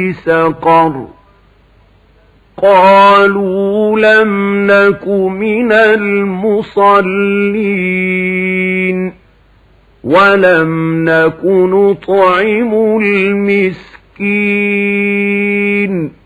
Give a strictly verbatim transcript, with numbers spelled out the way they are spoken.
سقر قالوا لم نك من المصلين ولم نك نطعم المسكين